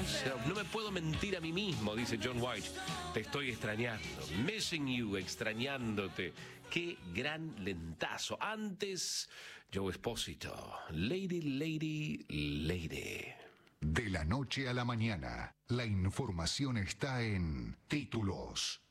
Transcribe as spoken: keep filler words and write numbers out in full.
myself. No me puedo mentir a mí mismo, dice John White. Te estoy extrañando. Missing you, extrañándote. Qué gran lentazo. Antes, Joe Espósito. Lady, lady, lady. De la noche a la mañana, la información está en Títulos.